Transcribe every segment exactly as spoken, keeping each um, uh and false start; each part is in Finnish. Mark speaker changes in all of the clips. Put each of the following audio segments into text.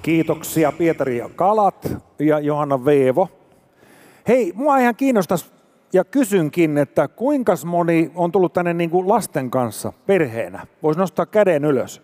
Speaker 1: Kiitoksia Pietari ja Kalat ja Johanna Veevo. Hei, mua ihan kiinnostaisi ja kysynkin, että kuinka moni on tullut tänne niin kuin lasten kanssa perheenä? Voisi nostaa käden ylös.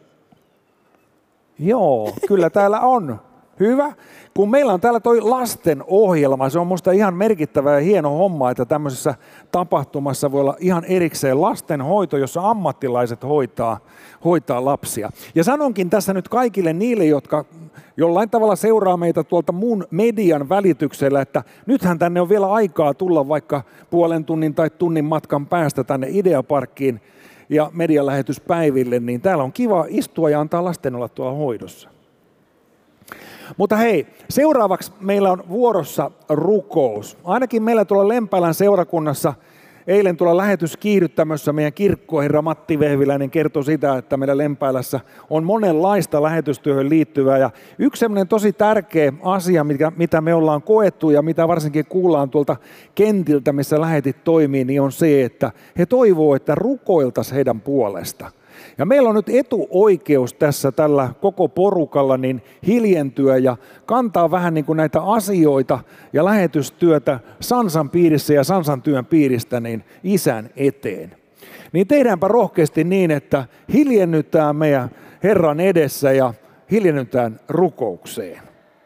Speaker 1: Joo, kyllä täällä on. Hyvä. Kun meillä on täällä toi lasten ohjelma, se on musta ihan merkittävä ja hieno homma, että tämmöisessä tapahtumassa voi olla ihan erikseen lastenhoito, jossa ammattilaiset hoitaa, hoitaa lapsia. Ja sanonkin tässä nyt kaikille niille, jotka jollain tavalla seuraa meitä tuolta muun median välityksellä, että nythän tänne on vielä aikaa tulla vaikka puolen tunnin tai tunnin matkan päästä tänne Ideaparkkiin ja medialähetyspäiville, niin täällä on kiva istua ja antaa lasten olla tuolla hoidossa. Mutta hei, seuraavaksi meillä on vuorossa rukous. Ainakin meillä tuolla Lempäälän seurakunnassa eilen tuolla lähetyskiihdyttämössä meidän kirkkoherra Matti Vehviläinen kertoi sitä, että meillä Lempäälässä on monenlaista lähetystyöhön liittyvää. Ja yksi sellainen tosi tärkeä asia, mitä me ollaan koettu ja mitä varsinkin kuullaan tuolta kentiltä, missä lähetit toimii, niin on se, että he toivoo, että rukoiltaisiin heidän puolesta. Ja meillä on nyt etuoikeus tässä tällä koko porukalla niin hiljentyä ja kantaa vähän niin kuin näitä asioita ja lähetystyötä Sansan piirissä ja Sansan työn piiristä niin Isän eteen. Niin tehdäänpä rohkeasti niin, että hiljennytään meidän Herran edessä ja hiljennytään rukoukseen.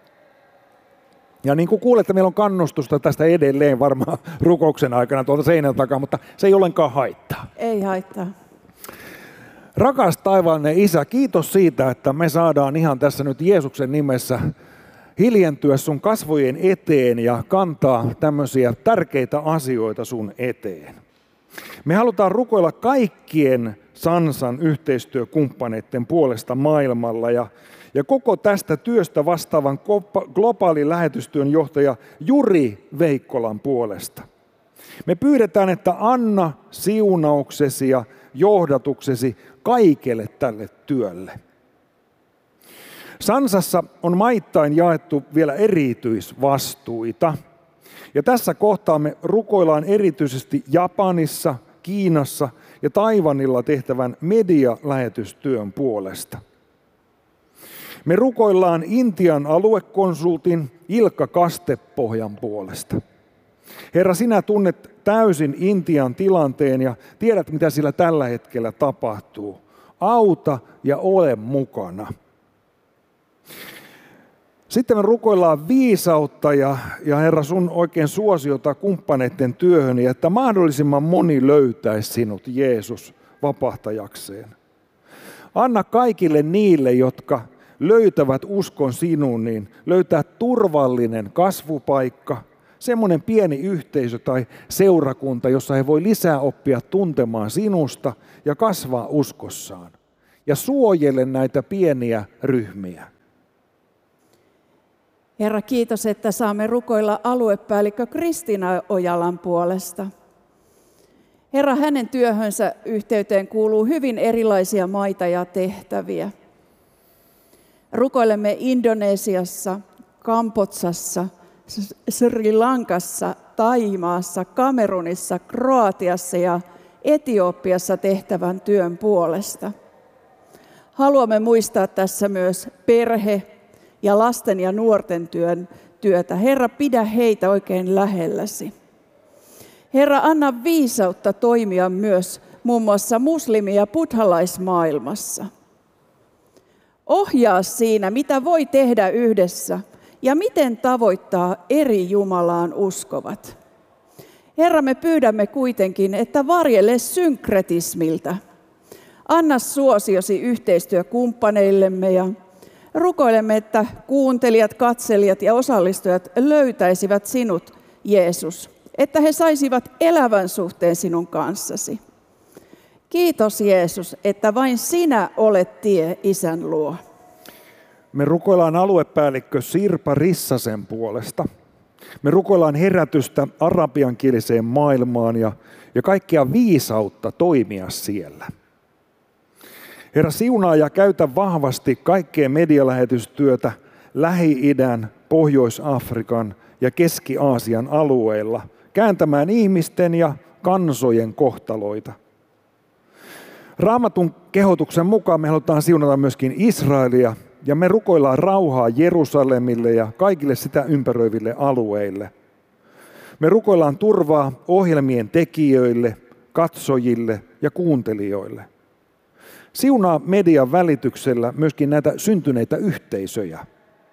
Speaker 1: Ja niin kuin kuulette, meillä on kannustusta tästä edelleen varmaan rukouksen aikana tuolta seinän takaa, mutta se ei ollenkaan haittaa.
Speaker 2: Ei haittaa.
Speaker 1: Rakas taivaallinen Isä, kiitos siitä, että me saadaan ihan tässä nyt Jeesuksen nimessä hiljentyä sun kasvojen eteen ja kantaa tämmöisiä tärkeitä asioita sun eteen. Me halutaan rukoilla kaikkien Sansan yhteistyökumppaneiden puolesta maailmalla ja, ja koko tästä työstä vastaavan globaalin lähetystyön johtaja Juri Veikkolan puolesta. Me pyydetään, että anna siunauksesi ja johdatuksesi kaikelle tälle työlle. Sansassa on maittain jaettu vielä erityisvastuita. Ja tässä kohtaa me rukoillaan erityisesti Japanissa, Kiinassa ja Taiwanilla tehtävän medialähetystyön puolesta. Me rukoillaan Intian aluekonsultin Ilkka Kastepohjan puolesta. Herra, sinä tunnet täysin Intian tilanteen ja tiedät, mitä sillä tällä hetkellä tapahtuu. Auta ja ole mukana. Sitten me rukoillaan viisautta ja, ja Herra, sun oikein suosiota kumppaneiden työhön, että mahdollisimman moni löytäisi sinut, Jeesus, vapahtajakseen. Anna kaikille niille, jotka löytävät uskon sinuun, niin löytää turvallinen kasvupaikka, semmoinen pieni yhteisö tai seurakunta, jossa he voi lisää oppia tuntemaan sinusta ja kasvaa uskossaan. Ja suojele näitä pieniä ryhmiä.
Speaker 2: Herra, kiitos, että saamme rukoilla aluepäällikkö Kristiina Ojalan puolesta. Herra, hänen työhönsä yhteyteen kuuluu hyvin erilaisia maita ja tehtäviä. Rukoilemme Indonesiassa, Kambodsassa, Sri Lankassa, Thaimaassa, Kamerunissa, Kroatiassa ja Etiopiassa tehtävän työn puolesta. Haluamme muistaa tässä myös perhe- ja lasten ja nuorten työn, työtä. Herra, pidä heitä oikein lähelläsi. Herra, anna viisautta toimia myös muun muassa muslimi- ja buddhalaismaailmassa. Ohjaa siinä, mitä voi tehdä yhdessä ja miten tavoittaa eri Jumalaan uskovat. Herra, me pyydämme kuitenkin, että varjele synkretismiltä. Anna suosiosi yhteistyökumppaneillemme ja rukoilemme, että kuuntelijat, katselijat ja osallistujat löytäisivät sinut, Jeesus, että he saisivat elävän suhteen sinun kanssasi. Kiitos, Jeesus, että vain sinä olet tie Isän luo.
Speaker 1: Me rukoillaan aluepäällikkö Sirpa Rissasen puolesta. Me rukoillaan herätystä arabiankieliseen maailmaan ja, ja kaikkea viisautta toimia siellä. Herra, siunaa ja käytä vahvasti kaikkea medialähetystyötä Lähi-idän, Pohjois-Afrikan ja Keski-Aasian alueilla, kääntämään ihmisten ja kansojen kohtaloita. Raamatun kehotuksen mukaan me halutaan siunata myöskin Israelia ja me rukoillaan rauhaa Jerusalemille ja kaikille sitä ympäröiville alueille. Me rukoillaan turvaa ohjelmien tekijöille, katsojille ja kuuntelijoille. Siunaa median välityksellä myöskin näitä syntyneitä yhteisöjä.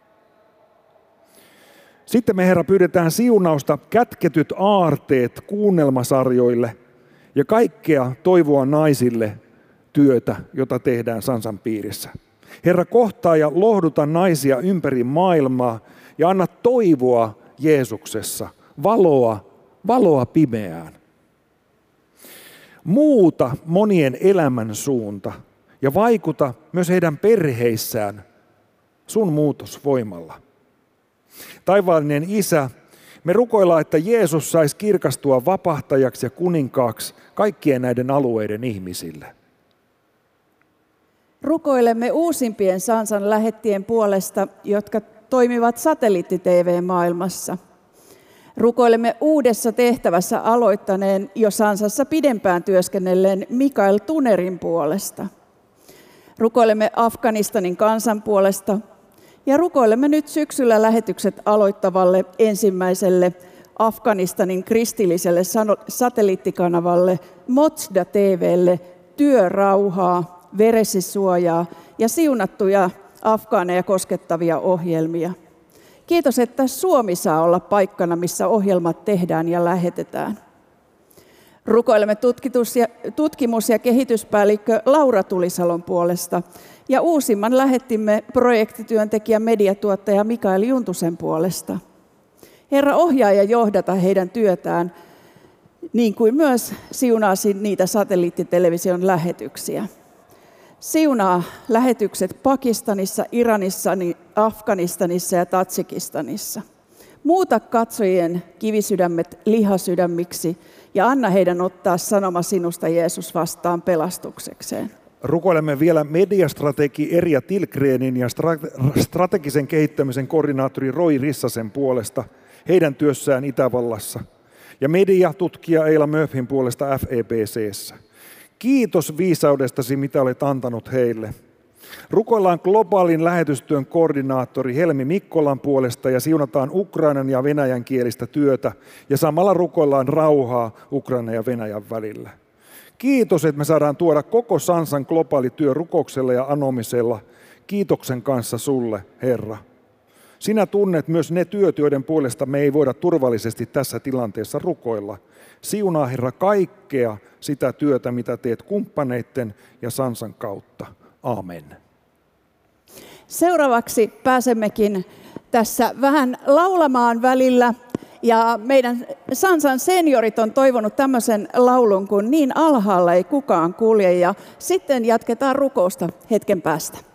Speaker 1: Sitten me, Herra, pyydetään siunausta kätketyt aarteet kuunnelmasarjoille ja kaikkea toivoa naisille työtä, jota tehdään Sansan piirissä. Herra, kohtaa ja lohduta naisia ympäri maailmaa ja anna toivoa Jeesuksessa, valoa, valoa pimeään. Muuta monien elämän suunta ja vaikuta myös heidän perheissään sun muutosvoimalla. Taivaallinen Isä, me rukoillaan, että Jeesus saisi kirkastua vapahtajaksi ja kuninkaaksi kaikkien näiden alueiden ihmisille.
Speaker 2: Rukoilemme uusimpien Sansan lähettien puolesta, jotka toimivat satelliitti-T V-maailmassa. Rukoilemme uudessa tehtävässä aloittaneen jo Sansassa pidempään työskennelleen Mikael Tunerin puolesta. Rukoilemme Afganistanin kansan puolesta ja rukoilemme nyt syksyllä lähetykset aloittavalle ensimmäiselle Afganistanin kristilliselle satelliittikanavalle Motsda T V:lle työrauhaa, veresisuojaa ja siunattuja afgaaneja koskettavia ohjelmia. Kiitos, että Suomi saa olla paikkana, missä ohjelmat tehdään ja lähetetään. Rukoilemme tutkimus- ja kehityspäällikkö Laura Tulisalon puolesta ja uusimman lähettimme projektityöntekijä mediatuottaja Mikael Juntusen puolesta. Herra, ohjaa ja johdata heidän työtään, niin kuin myös siunasi niitä satelliittitelevision lähetyksiä. Siunaa lähetykset Pakistanissa, Iranissa, Afganistanissa ja Tatsikistanissa. Muuta katsojien kivisydämet lihasydämiksi ja anna heidän ottaa sanoma sinusta, Jeesus, vastaan pelastuksekseen.
Speaker 1: Rukoilemme vielä mediastrategi Erja Tilgrenin ja strategisen kehittämisen koordinaattori Roy Rissasen puolesta heidän työssään Itävallassa ja mediatutkija Eila Murphyn puolesta F E B C:ssä. Kiitos viisaudestasi, mitä olet antanut heille. Rukoillaan globaalin lähetystyön koordinaattori Helmi Mikkolan puolesta ja siunataan Ukrainan ja Venäjän kielistä työtä ja samalla rukoillaan rauhaa Ukrainan ja Venäjän välillä. Kiitos, että me saadaan tuoda koko Sansan globaali työ rukouksella ja anomisella kiitoksen kanssa sulle, Herra. Sinä tunnet myös ne työt, joiden puolesta me ei voida turvallisesti tässä tilanteessa rukoilla. Siunaa, Herra, kaikkea sitä työtä, mitä teet kumppaneiden ja Sansan kautta. Amen.
Speaker 2: Seuraavaksi pääsemmekin tässä vähän laulamaan välillä. Ja meidän Sansan seniorit on toivonut tämmöisen laulun kuin Niin alhaalla ei kukaan kulje. Ja sitten jatketaan rukousta hetken päästä.